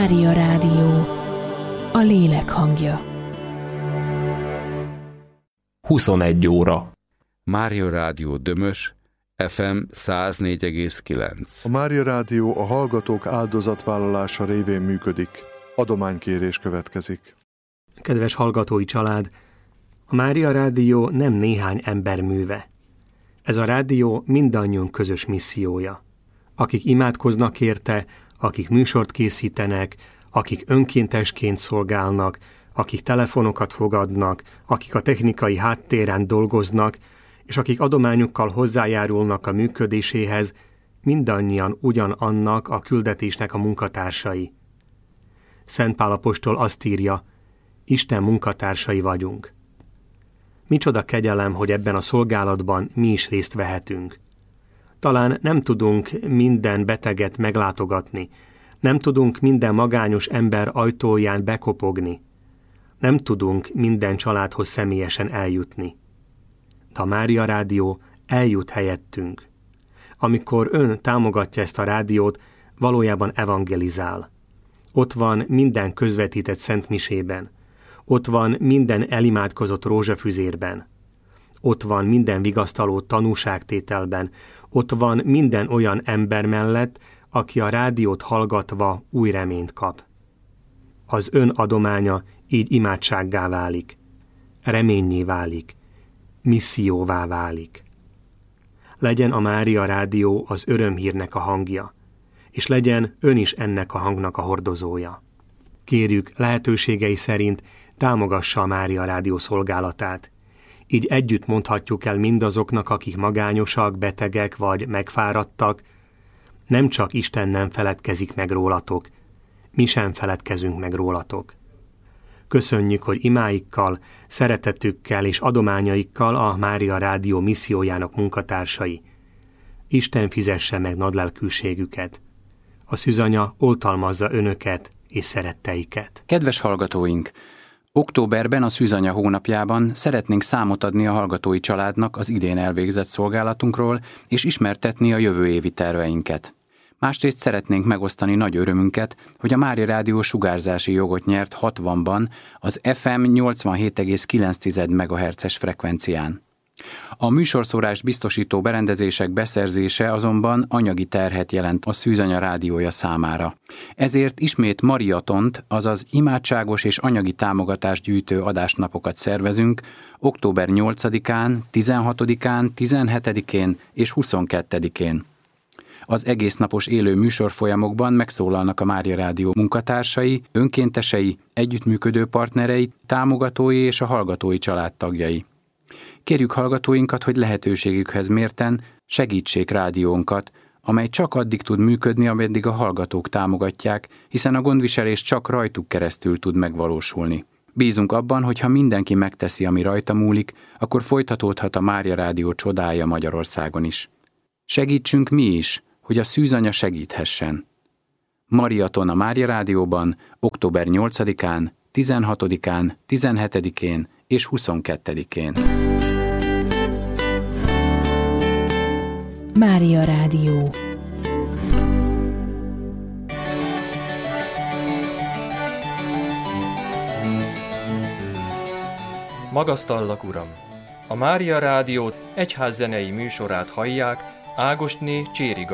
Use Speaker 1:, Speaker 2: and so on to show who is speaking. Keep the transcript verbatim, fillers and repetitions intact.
Speaker 1: Mária Rádió, a lélek hangja.
Speaker 2: huszonegy óra.
Speaker 3: Mária Rádió Dömös, ef em száz négy egész kilenc.
Speaker 4: A Mária Rádió a hallgatók áldozatvállalása révén működik. Adománykérés következik.
Speaker 5: Kedves hallgatói család, a Mária Rádió nem néhány ember műve. Ez a rádió mindannyiunk közös missziója. Akik imádkoznak érte, akik műsort készítenek, akik önkéntesként szolgálnak, akik telefonokat fogadnak, akik a technikai háttéren dolgoznak, és akik adományukkal hozzájárulnak a működéséhez, mindannyian ugyanannak a küldetésnek a munkatársai. Szent Pál apostol azt írja, Isten munkatársai vagyunk. Micsoda kegyelem, hogy ebben a szolgálatban mi is részt vehetünk. Talán nem tudunk minden beteget meglátogatni, nem tudunk minden magányos ember ajtóján bekopogni, nem tudunk minden családhoz személyesen eljutni. De a Mária Rádió eljut helyettünk. Amikor ön támogatja ezt a rádiót, valójában evangelizál. Ott van minden közvetített szentmisében. Ott van minden elimádkozott rózsafüzérben. Ott van minden vigasztaló tanúságtételben. Ott van minden olyan ember mellett, aki a rádiót hallgatva új reményt kap. Az ön adománya így imádsággá válik, reményé válik, misszióvá válik. Legyen a Mária Rádió az örömhírnek a hangja, és legyen ön is ennek a hangnak a hordozója. Kérjük, lehetőségei szerint támogassa a Mária Rádió szolgálatát. Így együtt mondhatjuk el mindazoknak, akik magányosak, betegek vagy megfáradtak, nem csak Isten nem feledkezik meg rólatok, mi sem feledkezünk meg rólatok. Köszönjük, hogy imáikkal, szeretetükkel és adományaikkal a Mária Rádió missziójának munkatársai. Isten fizesse meg nadlelkűségüket. A Szűzanya oltalmazza önöket és szeretteiket.
Speaker 6: Kedves hallgatóink! Októberben, a Szűzanya hónapjában szeretnénk számot adni a hallgatói családnak az idén elvégzett szolgálatunkról, és ismertetni a jövő évi terveinket. Másrészt szeretnénk megosztani nagy örömünket, hogy a Mária Rádió sugárzási jogot nyert hatvanban az ef em nyolcvanhét egész kilenc megahertzes frekvencián. A műsorszórás biztosító berendezések beszerzése azonban anyagi terhet jelent a Szűzanya rádiója számára. Ezért ismét mariatont, azaz imádságos és anyagi támogatást gyűjtő adásnapokat szervezünk október nyolcadikán, tizenhatodikán, tizenhetedikén és huszonkettedikén. Az egésznapos élő műsorfolyamokban megszólalnak a Mária Rádió munkatársai, önkéntesei, együttműködő partnerei, támogatói és a hallgatói családtagjai. Kérjük hallgatóinkat, hogy lehetőségükhez mérten segítsék rádiónkat, amely csak addig tud működni, ameddig a hallgatók támogatják, hiszen a gondviselés csak rajtuk keresztül tud megvalósulni. Bízunk abban, hogy ha mindenki megteszi, ami rajta múlik, akkor folytatódhat a Mária Rádió csodája Magyarországon is. Segítsünk mi is, hogy a Szűzanya segíthessen. Mariaton a Mária Rádióban október nyolcadikán, tizenhatodikán, tizenhetedikén és huszonkettedikén.
Speaker 1: Mária Rádió.
Speaker 7: Magasztallak, Uram! A Mária Rádió egyházzenei műsorát hallják Ágostné Cséri